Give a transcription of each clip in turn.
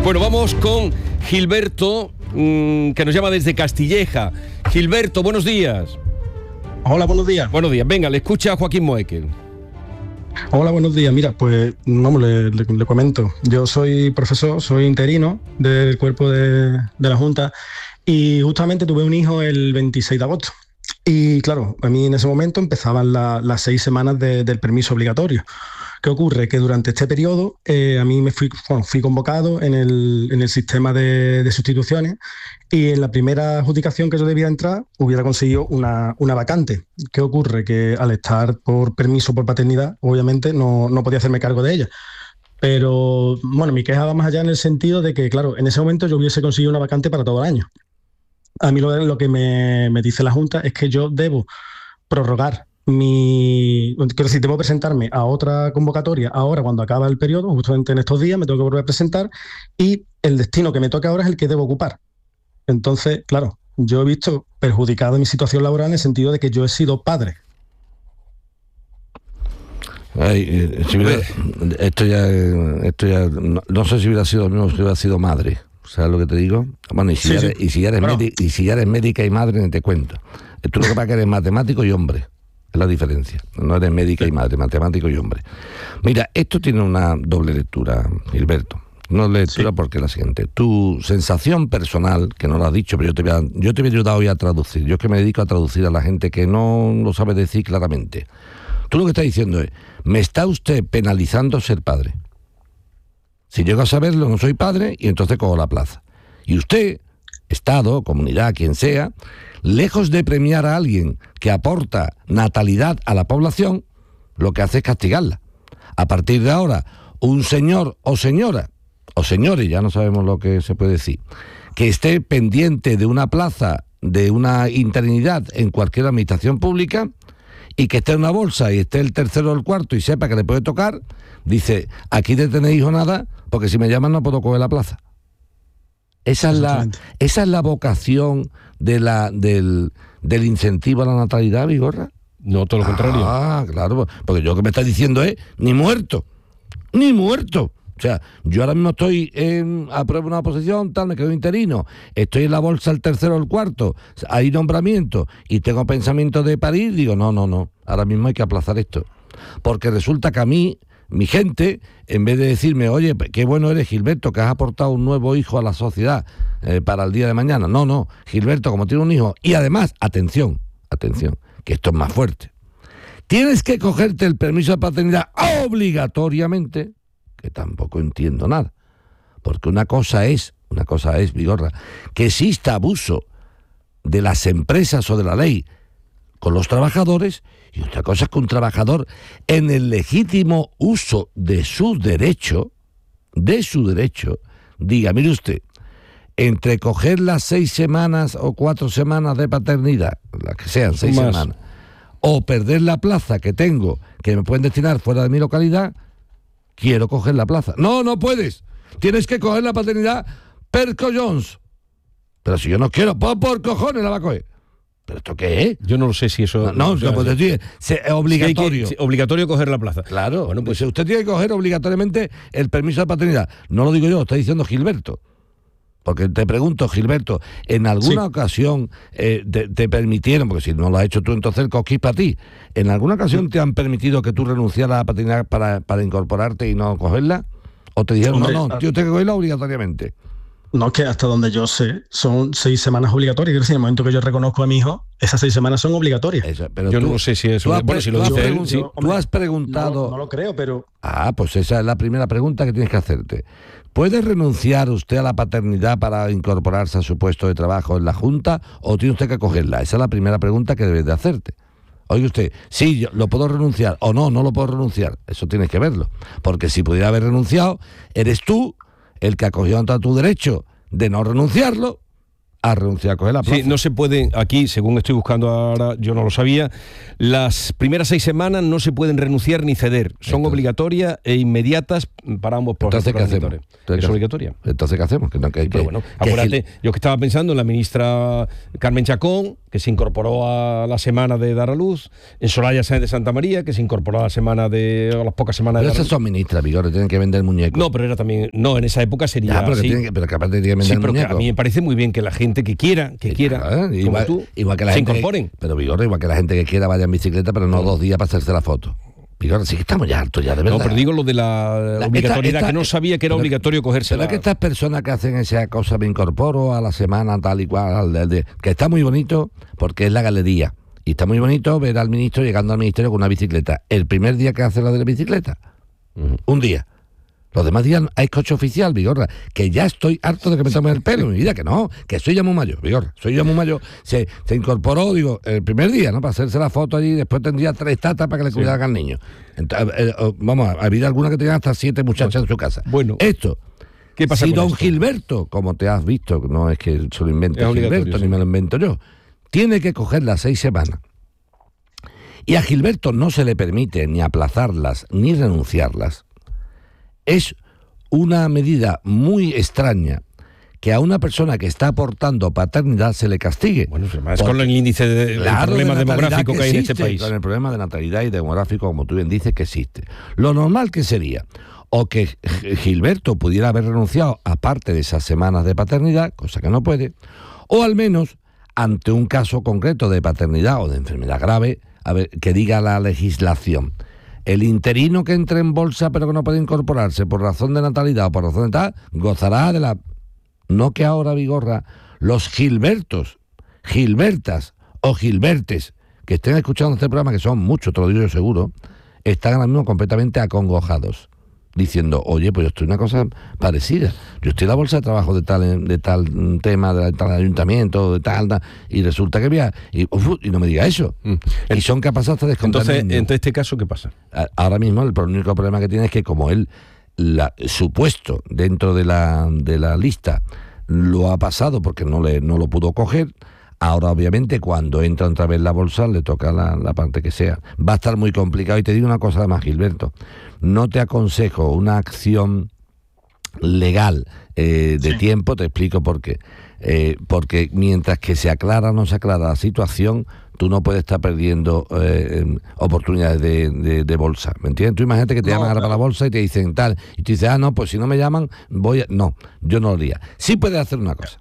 Bueno, vamos con Gilberto, que nos llama desde Castilleja. Gilberto, buenos días. Hola, buenos días. Buenos días. Venga, le escucha a Joaquín Moekel. Hola, buenos días. Mira, pues vamos, le comento. Yo soy profesor, soy interino del cuerpo de la Junta y justamente tuve un hijo el 26 de agosto. Y claro, a mí en ese momento empezaban las 6 semanas del permiso obligatorio. ¿Qué ocurre? Que durante este periodo a mí fui convocado en el sistema de sustituciones y en la primera adjudicación que yo debía entrar hubiera conseguido una vacante. ¿Qué ocurre? Que al estar por permiso por paternidad, obviamente no podía hacerme cargo de ella. Pero bueno, mi queja va más allá en el sentido de que, claro, en ese momento yo hubiese conseguido una vacante para todo el año. A mí lo que me dice la Junta es que yo debo prorrogar quiero decir, debo presentarme a otra convocatoria ahora cuando acaba el periodo, justamente en estos días me tengo que volver a presentar y el destino que me toca ahora es el que debo ocupar. Entonces, claro, yo he visto perjudicada mi situación laboral en el sentido de que yo he sido padre. Esto ya no sé si hubiera sido lo mismo si hubiera sido madre. ¿Sabes lo que te digo? Bueno, y si ya eres médica y madre, ni te cuento. Tú lo que pasa es que eres matemático y hombre. Es la diferencia. No eres médica y madre, matemático y hombre. Mira, esto tiene una doble lectura, Gilberto. Una doble lectura porque es la siguiente. Tu sensación personal, que no lo has dicho, pero yo te voy a ayudar hoy a traducir. Yo es que me dedico a traducir a la gente que no lo sabe decir claramente. Tú lo que estás diciendo es, ¿me está usted penalizando ser padre? Si llego a saberlo, no soy padre y entonces cojo la plaza. Y usted, Estado, comunidad, quien sea, lejos de premiar a alguien que aporta natalidad a la población, lo que hace es castigarla. A partir de ahora, un señor o señora, o señores, ya no sabemos lo que se puede decir, que esté pendiente de una plaza, de una interinidad en cualquier administración pública, y que esté en una bolsa y esté el tercero o el cuarto y sepa que le puede tocar, dice, aquí te tenéis o nada, porque si me llaman no puedo coger la plaza. Esa es la vocación del incentivo a la natalidad, Vigorra. No, todo lo contrario. Ah, claro, porque yo lo que me está diciendo es, ni muerto. O sea, yo ahora mismo estoy apruebo una oposición, tal, me quedo interino, estoy en la bolsa el tercero o el cuarto, hay nombramiento y tengo pensamiento de parir, digo, no, ahora mismo hay que aplazar esto. Porque resulta que a mí, mi gente, en vez de decirme, oye, qué bueno eres, Gilberto, que has aportado un nuevo hijo a la sociedad para el día de mañana. No, Gilberto, como tiene un hijo, y además, atención, que esto es más fuerte. Tienes que cogerte el permiso de paternidad obligatoriamente, que tampoco entiendo nada. Porque una cosa es, Vigorra, que exista abuso de las empresas o de la ley con los trabajadores, y otra cosa es que un trabajador, en el legítimo uso de su derecho, diga, mire usted, entre coger las 6 semanas o 4 semanas de paternidad, las que sean 6 semanas, o perder la plaza que tengo, que me pueden destinar fuera de mi localidad, quiero coger la plaza. No puedes. Tienes que coger la paternidad per collons. Pero si yo no quiero, por cojones la va a coger. ¿Pero esto qué es? Yo no lo sé si eso... No, pues decir, es obligatorio. Obligatorio coger la plaza. Claro, bueno, pues usted tiene que coger obligatoriamente el permiso de paternidad. No lo digo yo, lo está diciendo Gilberto. Porque te pregunto, Gilberto, ¿en alguna ocasión te permitieron, porque si no lo has hecho tú, entonces el cosquís para ti, ¿en alguna ocasión te han permitido que tú renunciaras a la paternidad para incorporarte y no cogerla? ¿O te dijeron, no, tío, usted que cogerla obligatoriamente? No, es que hasta donde yo sé, son 6 semanas obligatorias. Es decir, en el momento que yo reconozco a mi hijo, esas 6 semanas son obligatorias. Pero yo no sé si es... Tú has preguntado... No lo creo, pero... Pues esa es la primera pregunta que tienes que hacerte. ¿Puede renunciar usted a la paternidad para incorporarse a su puesto de trabajo en la Junta o tiene usted que cogerla? Esa es la primera pregunta que debes de hacerte. Oye usted, sí, yo lo puedo renunciar o no lo puedo renunciar. Eso tienes que verlo. Porque si pudiera haber renunciado, eres tú el que acogió ante tu derecho de no renunciarlo a renunciar a coger la plaza. Sí, no se puede, aquí, según estoy buscando ahora, yo no lo sabía, las primeras 6 semanas no se pueden renunciar ni ceder. Son obligatorias e inmediatas para ambos progenitores. Entonces, ¿qué hacemos? Es obligatoria. Entonces, ¿qué hacemos? Pero bueno, acuérdate, yo que estaba pensando en la ministra Carmen Chacón, que se incorporó a la semana de dar a luz, en Soraya Sáenz de Santa María, que se incorporó a las pocas semanas pero de dar a luz. esas son ministras, Vigorra, tienen que vender muñecos. No, pero era también, no, en esa época sería pero así. pero que aparte tienen que vender pero muñecos. a mí me parece muy bien que la gente que quiera, igual, como tú, igual que la se gente incorporen. Pero Vigorra, igual que la gente que quiera vaya en bicicleta, pero no 2 días para hacerse la foto. Vigorra, sí que estamos ya hartos ya, de verdad. No, pero digo lo de la obligatoriedad, que no sabía que era obligatorio cogerse. ¿Será que estas personas que hacen esa cosa, me incorporo a la semana tal y cual, que está muy bonito porque es la galería, y está muy bonito ver al ministro llegando al ministerio con una bicicleta, el primer día que hace la de la bicicleta, un día. Los demás días hay coche oficial, Vigorra, que ya estoy harto de que me tomen el pelo en mi vida, que no, que soy ya muy mayor, Vigorra, soy ya muy mayor. Se incorporó, digo, el primer día, ¿no? Para hacerse la foto allí, después tendría 3 tatas para que le cuidaran al niño. Entonces, vamos, había alguna que tenía hasta 7 muchachas en su casa. Bueno, esto, ¿qué pasa si con don esto? Gilberto, como te has visto, no es que se lo invente Gilberto, ni me lo invento yo, tiene que coger las 6 semanas. Y a Gilberto no se le permite ni aplazarlas ni renunciarlas. Es una medida muy extraña que a una persona que está aportando paternidad se le castigue. Bueno, es con el índice de problema demográfico que hay en este país. Con el problema de natalidad y demográfico, como tú bien dices, que existe. Lo normal que sería, o que Gilberto pudiera haber renunciado a parte de esas semanas de paternidad, cosa que no puede, o al menos, ante un caso concreto de paternidad o de enfermedad grave, a ver, que diga la legislación: el interino que entre en bolsa pero que no puede incorporarse por razón de natalidad o por razón de tal, gozará de la... No que ahora, Vigorra, los Gilbertos, Gilbertas o Gilbertes que estén escuchando este programa, que son muchos, te lo digo yo seguro, están ahora mismo completamente acongojados, diciendo, oye, pues yo estoy en una cosa parecida. Yo estoy en la bolsa de trabajo de tal tema, de tal ayuntamiento, de tal, y resulta que había... Y no me diga eso. Y son capaces hasta de descontar. Entonces, en este caso, ¿qué pasa? Ahora mismo el único problema que tiene es que como él, su puesto dentro de la lista lo ha pasado porque no lo pudo coger, ahora obviamente cuando entra otra vez la bolsa le toca la parte que sea. Va a estar muy complicado. Y te digo una cosa además, Gilberto, no te aconsejo una acción legal de tiempo, te explico por qué. Porque mientras que se aclara o no se aclara la situación, tú no puedes estar perdiendo oportunidades de bolsa, ¿me entiendes? Tú imagínate que te llaman ahora para la bolsa y te dicen tal, y tú dices, no, pues si no me llaman, no, yo no lo haría. Sí puedes hacer una cosa.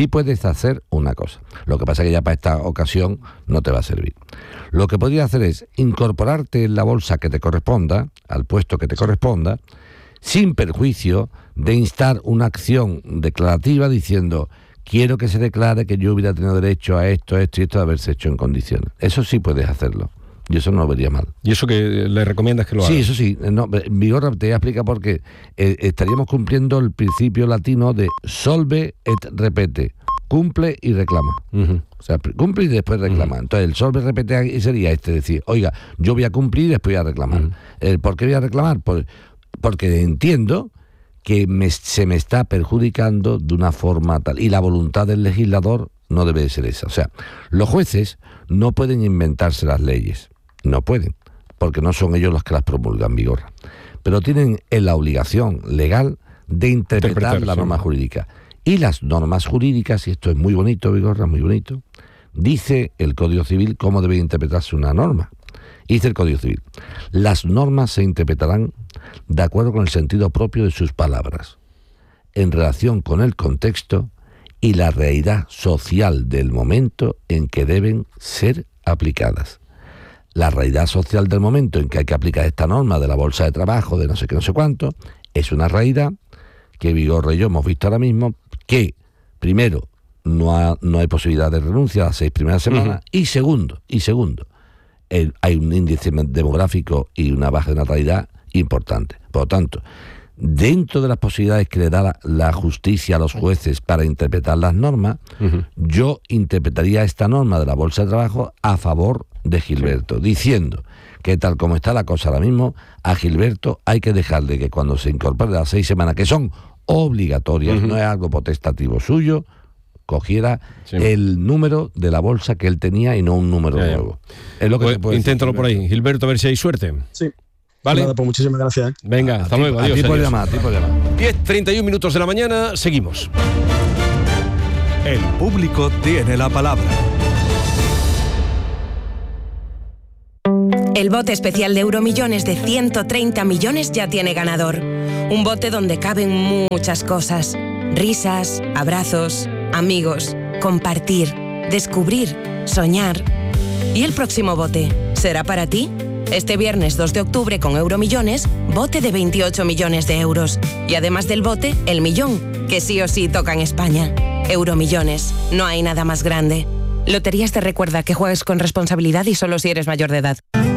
Lo que pasa es que ya para esta ocasión no te va a servir. Lo que podrías hacer es incorporarte en la bolsa que te corresponda, al puesto que te corresponda, sin perjuicio de instar una acción declarativa diciendo: quiero que se declare que yo hubiera tenido derecho a esto y esto de haberse hecho en condiciones. Eso sí puedes hacerlo. Y eso no lo vería mal. ¿Y eso que le recomiendas que lo haga? Sí, eso sí. No, Vigorra, te voy a explicar por qué. Estaríamos cumpliendo el principio latino de solve et repete. Cumple y reclama. O sea, cumple y después reclama. Entonces, el solve et repete sería decir, oiga, yo voy a cumplir y después voy a reclamar. ¿Por qué voy a reclamar? Porque entiendo que se me está perjudicando de una forma tal. Y la voluntad del legislador no debe de ser esa. O sea, los jueces no pueden inventarse las leyes. No pueden, porque no son ellos los que las promulgan, Vigorra. Pero tienen la obligación legal de interpretar la norma jurídica. Y las normas jurídicas, y esto es muy bonito, Vigorra, muy bonito, dice el Código Civil cómo debe interpretarse una norma. Dice el Código Civil: las normas se interpretarán de acuerdo con el sentido propio de sus palabras, en relación con el contexto y la realidad social del momento en que deben ser aplicadas. La realidad social del momento en que hay que aplicar esta norma de la bolsa de trabajo, de no sé qué, no sé cuánto, es una realidad que Vigorra y yo hemos visto ahora mismo, que primero no hay posibilidad de renuncia a las 6 primeras semanas, y segundo, hay un índice demográfico y una baja de natalidad importante. Por lo tanto, dentro de las posibilidades que le da la justicia a los jueces para interpretar las normas, yo interpretaría esta norma de la bolsa de trabajo a favor de Gilberto, diciendo que tal como está la cosa ahora mismo, a Gilberto hay que dejarle que cuando se incorpore las 6 semanas, que son obligatorias, no es algo potestativo suyo, cogiera el número de la bolsa que él tenía y no un número nuevo. Es lo que te puedo decir, inténtalo por ahí, Gilberto, a ver si hay suerte. Sí. ¿Vale? Nada, pues muchísimas gracias. Venga, hasta luego. Adiós. A ti por llamar. 10:31 minutos de la mañana, seguimos. El público tiene la palabra. El bote especial de Euromillones de 130 millones ya tiene ganador. Un bote donde caben muchas cosas. Risas, abrazos, amigos, compartir, descubrir, soñar. ¿Y el próximo bote? ¿Será para ti? Este viernes 2 de octubre con Euromillones, bote de 28 millones de euros. Y además del bote, el millón, que sí o sí toca en España. Euromillones, no hay nada más grande. Loterías te recuerda que juegues con responsabilidad y solo si eres mayor de edad.